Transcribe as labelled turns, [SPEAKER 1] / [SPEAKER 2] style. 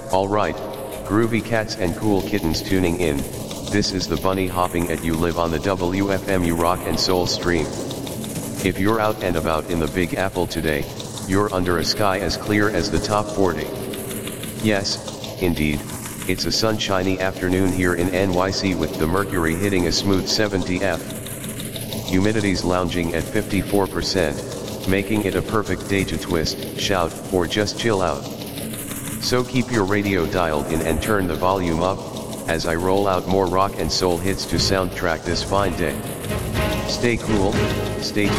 [SPEAKER 1] Alright, groovy cats and cool kittens tuning in, this is the bunny hopping at You Live on the WFMU Rock and Soul stream. If you're out and about in the Big Apple today, you're under a sky as clear as the top 40. Yes, indeed, it's a sunshiny afternoon here in NYC with the mercury hitting a smooth 70°F. Humidity's lounging at 54%, making it a perfect day to twist, shout, or just chill out. So keep your radio dialed in and turn the volume up, as I roll out more rock and soul hits to soundtrack this fine day. Stay cool, stay tuned.